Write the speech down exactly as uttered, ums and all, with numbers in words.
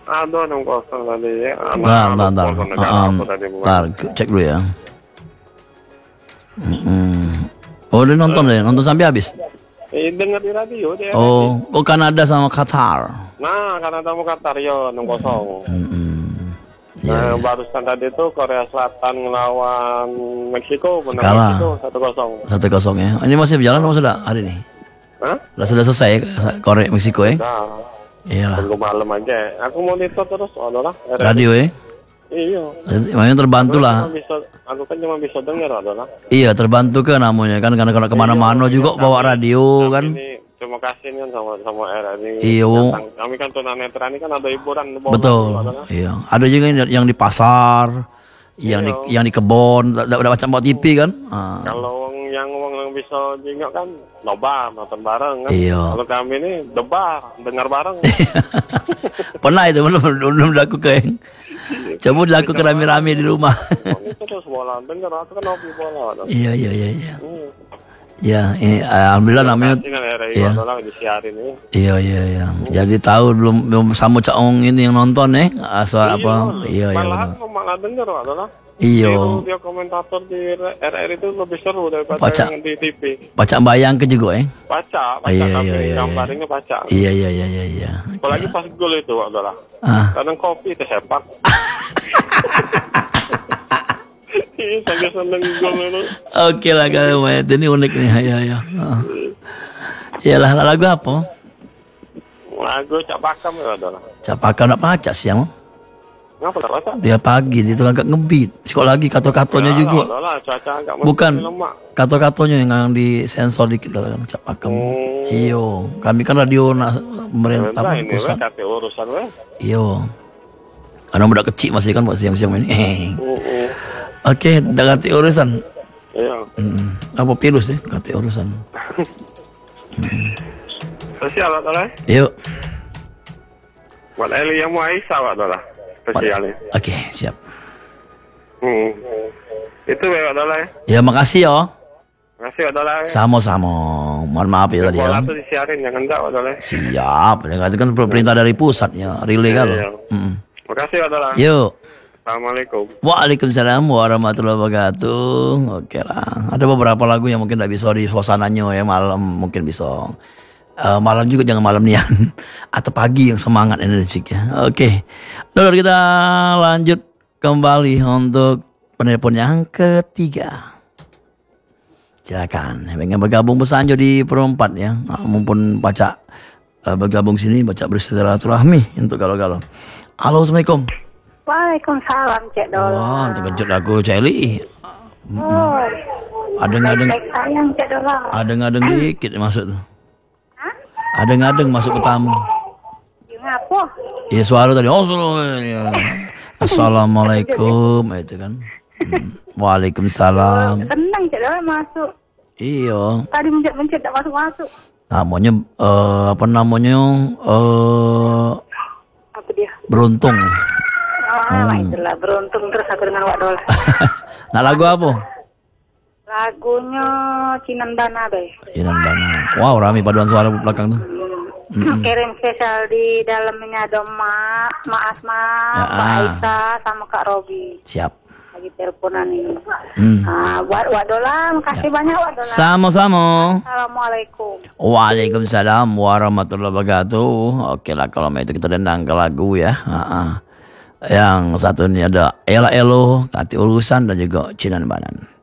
Ada enam kosong tadi ya. Bentar, bentar, bentar. Um, bentar, cek dulu ya. Mm-mm. Oh, udah nonton deh, nonton sampai habis. Eh, dengar di radio deh. Oh, oh Kanada sama Qatar. Nah, Kanada sama Qatar ya enam kosong. Mm-mm. Nah, Yeah. barusan tadi tuh Korea Selatan ngelawan Meksiko, menang Kalah. Meksiko satu kosong. Satu kosong ya. Ini masih berjalan atau sudah hari ini? Hah? Sudah sudah selesai Korea Meksiko ya? Nah, Iyalah. tunggu malam aja. Aku monitor terus, oh lah. Radio ya? Iya. Makanya terbantu lah. Aku, bisa, aku kan cuma bisa dengar, adalah. Iya, terbantu kan namanya kan karena kalau kemana-mana Iya, juga iya, bawa kami- radio kan. Ini terima kasih kan sama sama R R ini. Iya. Datang. Kami kan tunanetra ini kan ada hiburan. bawa Betul. lagu, adalah. Iya. Ada juga yang, yang di pasar, yang di Iya. yang di kebon, udah macam bawa T V kan. Ah. Kalau wong yang wong yang bisa jengok kan nobar nonton bareng kan. Iya. Kalau kami ini debar dengar bareng. Pernah itu belum belum dilakukan. Coba dilakukan rame-rame di rumah. Ini terus bola dengar aku kan hobi bola. adalah. Iya iya iya iya. Hmm. Ya, ini alhamdulillah namanya. Kasih kan R R I Iya. adalah disiarin ini. Iya iya iya. Jadi tahu belum belum sama caong ini yang nonton ya. Asal apa? Iya iya. Malahan benar. malah dengar adalah. Iya. Dia komentator di R R itu lebih seru daripada Baca. yang di T V. Baca bayang ke juga ya. Baca, baca Iya, kami iya, iya, gambarnya baca. Iya iya iya iya iya. Apalagi pas gol itu adalah. Ah. Kadang kopi itu sepak. Ih, sangat seneng gol itu. Oke lah kalau itu ini unik nih ya ya. Ah. Iyalah lagu apa? Lagu Cak Bakam ya adalah. Capaka nak baca siang. Ngapa tak baca? Dia pagi itu agak ngebit. Sekolah lagi kato-katonya Ya, juga. adalah cuaca agak Bukan. mesti lemak. Kato-katonya yang disensor dikit lah kan Capaka. Hmm. Iyo, kami kan radio na, pemerintah Nah, ini weh, pusat. kate urusan weh. Iyo. Karena budak kecil masih kan buat siang-siang ini. Heeh. Oke, udah ganti urusan. Iya. Hmm. Apa virus ya? Ganti urusan. Spesial adalah. Yuk. Buat Eli yang mau Aisyah adalah. Spesialnya. Oke, siap. Hmm. Itu weh adalah. Ya makasih ya. Makasih adalah. Sama-sama. Mohon maaf ya tadi ya. Bola tuh disiarin jangan enggak adalah. Siap. Ya, itu kan perintah dari pusatnya. Relay kalau. Iya. Hmm. Makasih adalah. Yuk. Assalamualaikum. Waalaikumsalam warahmatullahi wabarakatuh. Oke lah. Ada beberapa lagu yang mungkin tidak bisa di suasananya ya malam mungkin bisa. Uh, malam juga jangan malam nian atau pagi yang semangat energik ya. Oke. Lalu kita lanjut kembali untuk penelpon yang ketiga. Silakan. Pengen bergabung pesanjo di perempat ya. Nah, mumpun baca uh, bergabung sini baca bersilaturahmi untuk galau-galau. Halo, assalamualaikum. Waalaikumsalam, Cek Dola. Wah, terkejut aku, Celi. Oh, Adeng-adeng, baik sayang, Cek Dola. adeng-adeng dikit masuk tuh. Hah? Adeng-adeng masuk ke tamu. Ya ngapa? Iya suara tadi. Oh, suara. Ya. Assalamualaikum, itu kan. Hmm. Waalaikumsalam. Tenang, Cek Dola masuk. Iya. Tadi mencet-mencet tak masuk-masuk. Namanya eh, apa namanya? Eh Apa dia? beruntung. Ah, itulah beruntung terus aku dengan Wak Dola. Nah, lagu apa? Lagunya Cinan Bana, Bay. Iran Bana. Wow, rame paduan suara belakang tuh. Hmm. Kirim spesial di dalamnya ada Mak, Mak Asma, Ya, Mbak ah. Aisyah, sama Kak Robi. Siap. Lagi teleponan ini. Hmm. Ah, buat Wak Dola, makasih banyak Wak Dola. Sama-sama. Assalamualaikum. Waalaikumsalam warahmatullahi wabarakatuh. Oke lah kalau itu kita dendang ke lagu ya. Ha-ha. Yang satu ini ada Ella Elo, Kati Urusan dan juga Cinan Banan.